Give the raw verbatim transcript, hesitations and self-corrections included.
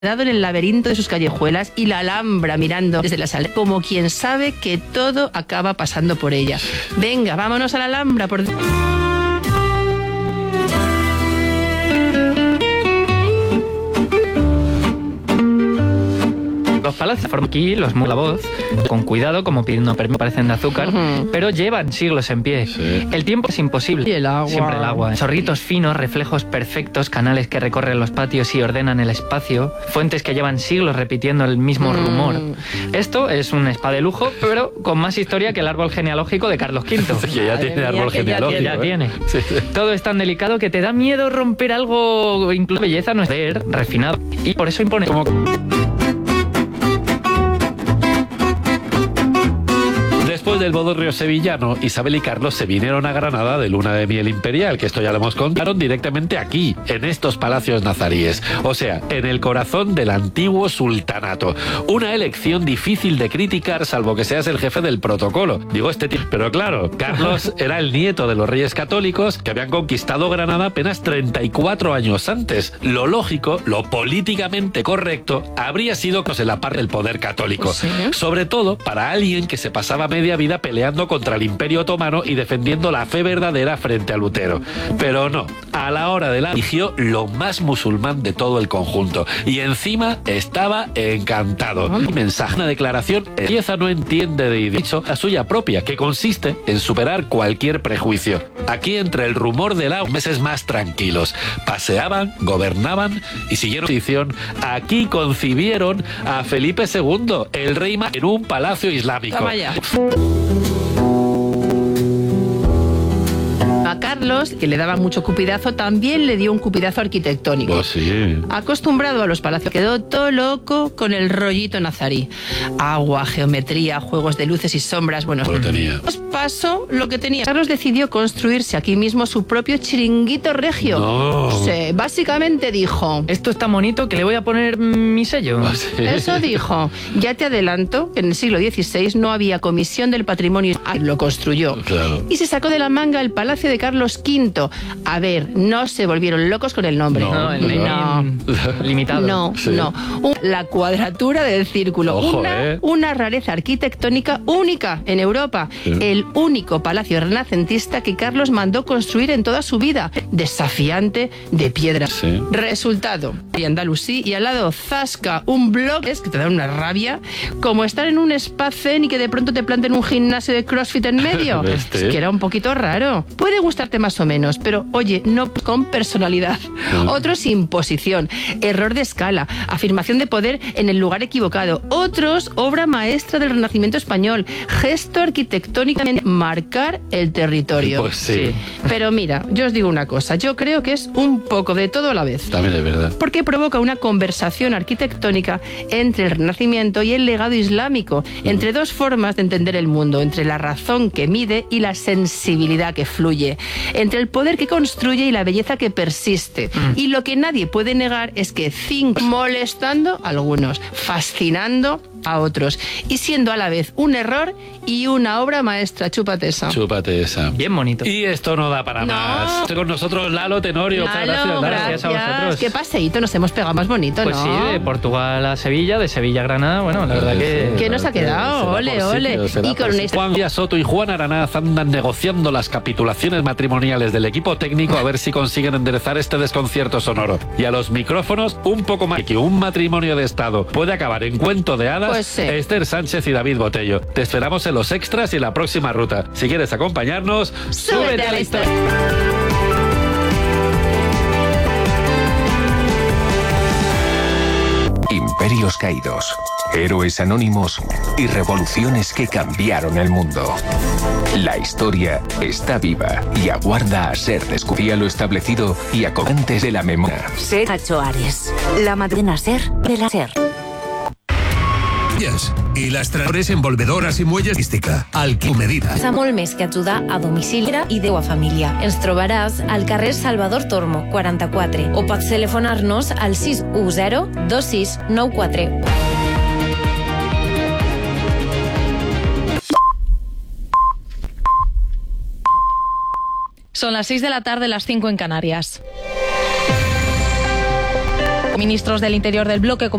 en el laberinto de sus callejuelas y la Alhambra mirando desde la sala, como quien sabe que todo acaba pasando por ella. Venga, vámonos a la Alhambra. Por... Los palacios forman aquí los la voz, con cuidado, como pidiendo permiso, parecen de azúcar, uh-huh. pero llevan siglos en pie. Sí. El tiempo es imposible. Y el agua. Siempre el agua. Chorritos finos, reflejos perfectos, canales que recorren los patios y ordenan el espacio, fuentes que llevan siglos repitiendo el mismo mm. rumor. Esto es un spa de lujo, pero con más historia que el árbol genealógico de Carlos quinto. Que ya tiene árbol genealógico. Ya, ¿eh? ya tiene. Sí. Todo es tan delicado que te da miedo romper algo, incluso belleza no es ver, refinado. Y por eso impone como... Después del bodorrio sevillano, Isabel y Carlos se vinieron a Granada de luna de miel imperial, que esto ya lo hemos contado, directamente aquí, en estos palacios nazaríes. O sea, en el corazón del antiguo sultanato. Una elección difícil de criticar, salvo que seas el jefe del protocolo. Digo este tipo. Pero claro, Carlos era el nieto de los reyes católicos que habían conquistado Granada apenas treinta y cuatro años antes. Lo lógico, lo políticamente correcto, habría sido que se la par del poder católico. ¿Sí? Sobre todo para alguien que se pasaba media vida peleando contra el Imperio Otomano y defendiendo la fe verdadera frente a Lutero. Pero no, a la hora de la eligió lo más musulmán de todo el conjunto. Y encima estaba encantado. Mi mensaje, una declaración, empieza no entiende de dicho la suya propia, que consiste en superar cualquier prejuicio. Aquí, entre el rumor de la meses más tranquilos, paseaban, gobernaban y siguieron tradición. Aquí concibieron a Felipe segundo, el rey más en un palacio islámico. A Carlos, que le daba mucho cupidazo, también le dio un cupidazo arquitectónico. Oh, sí. Acostumbrado a los palacios, quedó todo loco con el rollito nazarí. Agua, geometría, juegos de luces y sombras. Bueno, lo tenía. Pues pasó lo que tenía. Carlos decidió construirse aquí mismo su propio chiringuito regio. No. Sí, básicamente dijo: esto está bonito, que le voy a poner mi sello. Oh, sí. Eso dijo. Ya te adelanto que en el siglo dieciséis no había comisión del patrimonio. Lo construyó. Claro. Y se sacó de la manga el palacio de Carlos quinto. A ver, no se volvieron locos con el nombre. No, no, el no. limitado. No, sí. no. Un, la cuadratura del círculo. Ojo, una, eh. una rareza arquitectónica única en Europa. Sí. El único palacio renacentista que Carlos mandó construir en toda su vida. Desafiante, de piedra. Sí. Resultado. Y Andalusí, y al lado Zasca, un bloque que te da una rabia, como estar en un spa zen y que de pronto te planten un gimnasio de CrossFit en medio. ¿Este? Es que era un poquito raro. Puede gustarte más o menos, pero oye, no con personalidad. Mm. Otros, imposición, error de escala, afirmación de poder en el lugar equivocado. Otros, obra maestra del Renacimiento español, gesto arquitectónicamente marcar el territorio. Pues sí. sí. Pero mira, yo os digo una cosa, yo creo que es un poco de todo a la vez. También es verdad. Porque provoca una conversación arquitectónica entre el Renacimiento y el legado islámico, mm. entre dos formas de entender el mundo, entre la razón que mide y la sensibilidad que fluye, entre el poder que construye y la belleza que persiste. Mm. Y lo que nadie puede negar es que Zinc, molestando a algunos, fascinando a otros, y siendo a la vez un error y una obra maestra. Chúpate esa. Chúpate esa. Bien bonito. Y esto no da para no. más. Estoy con nosotros Lalo Tenorio. Lalo, gracias, gracias. gracias a vosotros. Qué paseíto nos hemos pegado más bonito, pues ¿no? Pues sí, de Portugal a Sevilla, de Sevilla a Granada, bueno, la verdad que... ¿Qué nos ha quedado? Ole, ole. Y con esta... Juan Díaz Soto y Juan Aranaz andan negociando las capitulaciones matrimoniales del equipo técnico a ver si consiguen enderezar este desconcierto sonoro. Y a los micrófonos, un poco más que un matrimonio de Estado puede acabar en cuento de hadas, pues sí. Esther Sánchez y David Botello. Te esperamos en los extras y en la próxima ruta. Si quieres acompañarnos, súbete, súbete a la historia. Imperios caídos, héroes anónimos y revoluciones que cambiaron el mundo. La historia está viva y aguarda a ser descubierta lo establecido y acogantes de la memoria. Ser Achoares, la madrina ser de la ser. I les traurés envolvedoras i muelles mística. Al que medida. Fa molt més que ajudar a domicili i Déu a família. Ens trobaràs al carrer Salvador Tormo, quaranta-quatre, o pots telefonar-nos al sis u zero dos sis nou quatre. Son las seis de la tarde, las cinco en Canarias. ministros del Interior del bloque